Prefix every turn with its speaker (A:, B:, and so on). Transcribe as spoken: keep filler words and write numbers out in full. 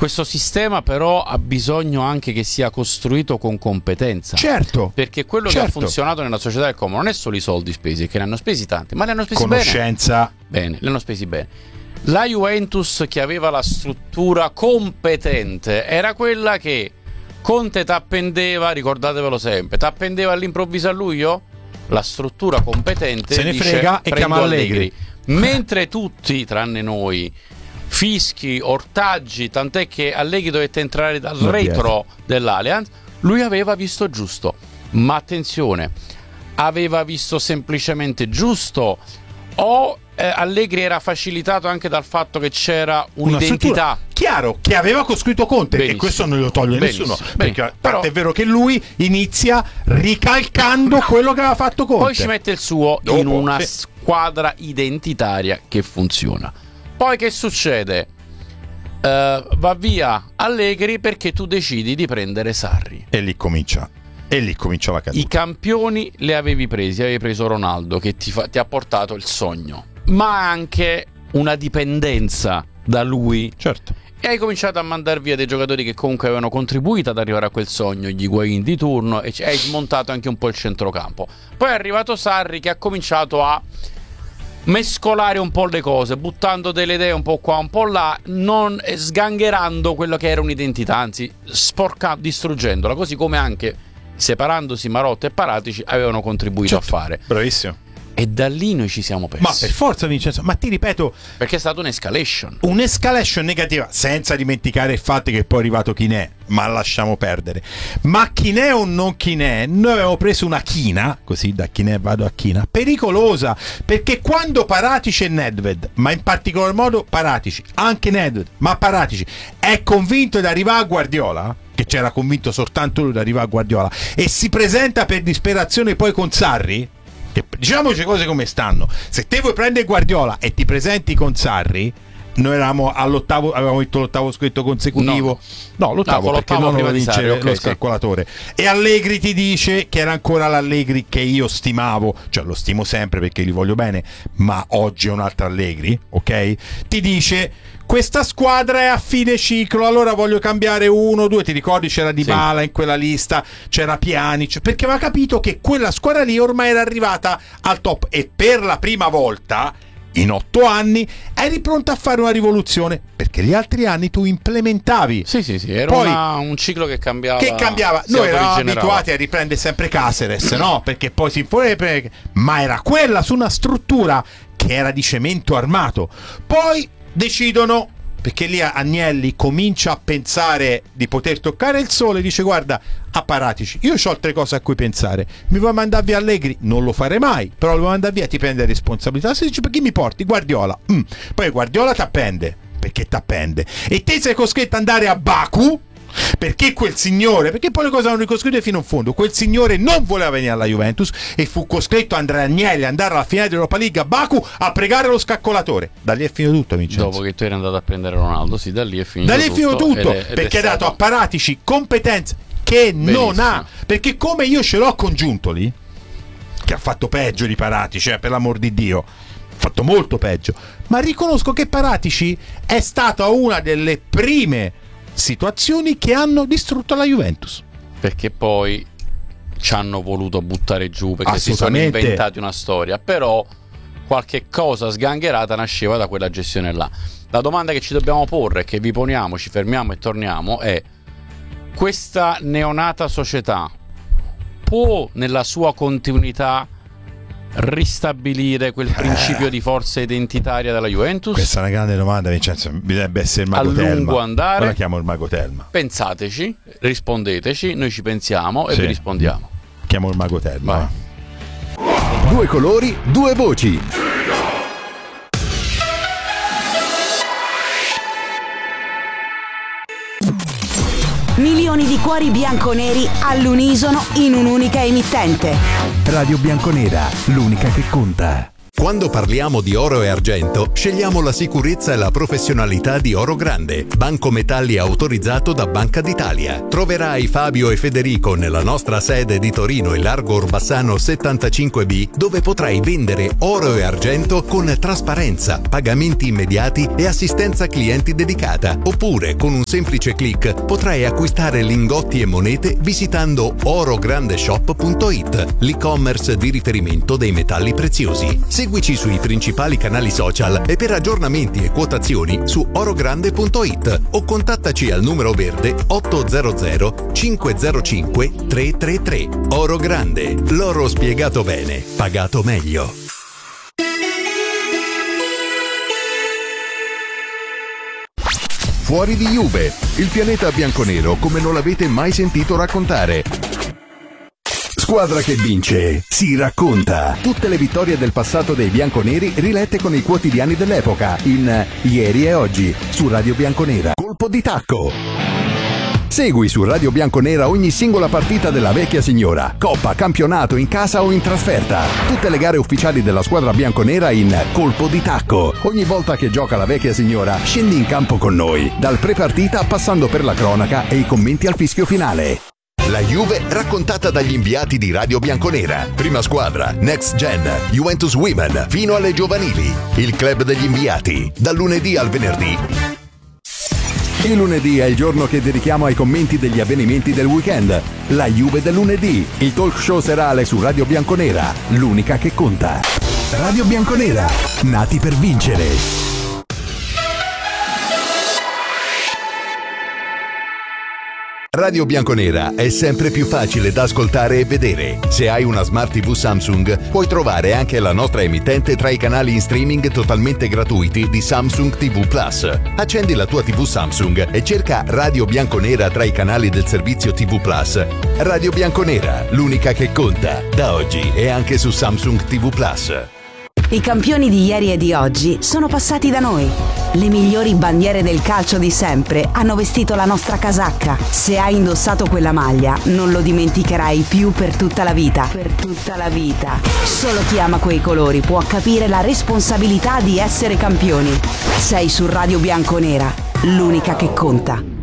A: Questo sistema però ha bisogno anche che sia costruito con competenza.
B: Certo.
A: Perché quello
B: certo.
A: che ha funzionato nella società del Como non è solo i soldi spesi, che ne hanno spesi tanti, ma li hanno spesi
B: conoscenza.
A: bene. Bene, li hanno spesi bene. La Juventus, che aveva la struttura competente, era quella che Conte t'appendeva, ricordatevelo sempre, t'appendeva all'improvviso a luglio? La struttura competente
B: se ne
A: dice,
B: frega e chiama Allegri.
A: Allegri. Mentre tutti, tranne noi, fischi, ortaggi, tant'è che Allegri dovette entrare dal
B: non
A: retro dell'Allianz, lui aveva visto giusto. Ma attenzione, aveva visto semplicemente giusto o eh, Allegri era facilitato anche dal fatto che c'era un'identità?
B: Chiaro, che aveva costruito Conte. Benissimo. E questo non lo toglie
A: Benissimo.
B: nessuno.
A: Benissimo.
B: Perché però è vero che lui inizia ricalcando quello che aveva fatto Conte.
A: Poi ci mette il suo
B: Dopo,
A: in una
B: sì.
A: squadra identitaria che funziona. Poi che succede? Uh, va via Allegri perché tu decidi di prendere Sarri.
B: E lì comincia. E lì comincia la caduta.
A: I campioni li avevi presi, avevi preso Ronaldo che ti, fa, ti ha portato il sogno, ma anche una dipendenza da lui.
B: Certo.
A: E hai cominciato a mandare via dei giocatori che comunque avevano contribuito ad arrivare a quel sogno, gli Higuaín di turno, e hai smontato anche un po' il centrocampo. Poi è arrivato Sarri che ha cominciato a mescolare un po' le cose, buttando delle idee un po' qua, un po' là, non sgangherando quello che era un'identità, anzi sporcando, distruggendola, così come anche separandosi Marotta e Paratici avevano contribuito certo, a fare.
B: Bravissimo.
A: E da lì noi ci siamo persi.
B: Ma per forza, Vincenzo, ma ti ripeto,
A: perché è stata un'escalation.
B: Un'escalation negativa, senza dimenticare il fatto che poi è arrivato Chinè, ma lasciamo perdere. Ma Chinè o non Chinè, noi avevamo preso una china, così da Chinè vado a china, pericolosa, perché quando Paratici e Nedved, ma in particolar modo Paratici, anche Nedved, ma Paratici, è convinto di arrivare a Guardiola, che c'era convinto soltanto lui di arrivare a Guardiola, e si presenta per disperazione poi con Sarri, che, diciamoci cose come stanno, se te vuoi prendere Guardiola e ti presenti con Sarri, noi eravamo all'ottavo, avevamo vinto l'ottavo scritto consecutivo, no, no l'ottavo, no, perché non voleva vincere Sarri, okay, lo scalcolatore, sì. E Allegri ti dice che era ancora l'Allegri che io stimavo, cioè lo stimo sempre perché li voglio bene, ma oggi è un altro Allegri, ok? Ti dice questa squadra è a fine ciclo, allora voglio cambiare uno, due, ti ricordi c'era Dybala sì. in quella lista, c'era Pjanic, perché aveva capito che quella squadra lì ormai era arrivata al top e per la prima volta in otto anni eri pronto a fare una rivoluzione, perché gli altri anni tu implementavi.
A: Sì, sì, sì, era
B: Poi,
A: una, un ciclo che cambiava.
B: Che cambiava. Noi eravamo abituati a riprendere sempre Caceres, no? Perché poi si fuori, ma era quella su una struttura che era di cemento armato. Poi decidono, perché lì Agnelli comincia a pensare di poter toccare il sole, dice guarda, a Paratici, io ho altre cose a cui pensare, mi vuoi mandare via Allegri? Non lo fare mai, però lo vuoi mandare via, ti prende responsabilità. Se dici perché mi porti? Guardiola. Mm. Poi Guardiola t'appende, perché t'appende, e te sei costretto ad andare a Baku, perché quel signore, perché poi le cose hanno ricostruito fino in fondo, quel signore non voleva venire alla Juventus e fu costretto Andrea Agnelli ad andare alla finale dell'Europa League a Baku a pregare lo scaccolatore. Da lì è finito tutto, Vincenzo.
A: Dopo che tu eri andato a prendere Ronaldo, sì, da lì è finito
B: da lì è finito tutto, tutto
A: ed è, ed
B: perché
A: è
B: ha dato
A: stato...
B: a Paratici competenze che benissimo. Non ha, perché come io ce l'ho con Giuntoli, che ha fatto peggio di Paratici, cioè, per l'amor di Dio, ha fatto molto peggio, ma riconosco che Paratici è stata una delle prime situazioni che hanno distrutto la Juventus,
A: perché poi ci hanno voluto buttare giù, perché si sono inventati una storia, però qualche cosa sgangherata nasceva da quella gestione là. La domanda che ci dobbiamo porre, che vi poniamo, ci fermiamo e torniamo, è: questa neonata società può nella sua continuità ristabilire quel principio eh. di forza identitaria della Juventus?
B: Questa è una grande domanda, Vincenzo. Bisognerebbe essere il mago
A: a
B: Telma.
A: lungo andare.
B: Ora chiamo il mago Telma.
A: Pensateci, rispondeteci, noi ci pensiamo e
B: sì.
A: vi rispondiamo.
B: Chiamo il mago Telma.
C: Vai. Due colori, due voci.
D: Milioni di cuori bianconeri all'unisono in un'unica emittente.
C: Radio Bianconera, l'unica che conta. Quando parliamo di oro e argento, scegliamo la sicurezza e la professionalità di Oro Grande, banco metalli autorizzato da Banca d'Italia. Troverai Fabio e Federico nella nostra sede di Torino e Largo Orbassano settantacinque B, dove potrai vendere oro e argento con trasparenza, pagamenti immediati e assistenza clienti dedicata. Oppure, con un semplice click, potrai acquistare lingotti e monete visitando orograndeshop punto it, l'e-commerce di riferimento dei metalli preziosi. Seguici sui principali canali social e per aggiornamenti e quotazioni su orogrande punto it o contattaci al numero verde ottocento cinquecentocinque trecentotrentatré. Oro Grande, l'oro spiegato bene, pagato meglio. Fuori di Juve, il pianeta bianconero come non l'avete mai sentito raccontare. Squadra che vince, si racconta. Tutte le vittorie del passato dei bianconeri rilette con i quotidiani dell'epoca in Ieri e Oggi su Radio Bianconera. Colpo di tacco. Segui su Radio Bianconera ogni singola partita della vecchia signora, coppa, campionato, in casa o in trasferta. Tutte le gare ufficiali della squadra bianconera in Colpo di Tacco. Ogni volta che gioca la vecchia signora, scendi in campo con noi, dal pre-partita passando per la cronaca e i commenti al fischio finale. La Juve raccontata dagli inviati di Radio Bianconera. Prima squadra, Next Gen, Juventus Women, fino alle giovanili. Il club degli inviati, dal lunedì al venerdì. Il lunedì è il giorno che dedichiamo ai commenti degli avvenimenti del weekend. La Juve del lunedì, il talk show serale su Radio Bianconera, l'unica che conta. Radio Bianconera, nati per vincere. Radio Bianconera è sempre più facile da ascoltare e vedere. Se hai una Smart tivù Samsung, puoi trovare anche la nostra emittente tra i canali in streaming totalmente gratuiti di Samsung tivù Plus. Accendi la tua tivù Samsung e cerca Radio Bianconera tra i canali del servizio tivù Plus. Radio Bianconera, l'unica che conta, da oggi e anche su Samsung tivù Plus.
D: I campioni di ieri e di oggi sono passati da noi. Le migliori bandiere del calcio di sempre hanno vestito la nostra casacca. Se hai indossato quella maglia, non lo dimenticherai più per tutta la vita. Per tutta la vita. Solo chi ama quei colori può capire la responsabilità di essere campioni. Sei su Radio Bianconera, l'unica che conta.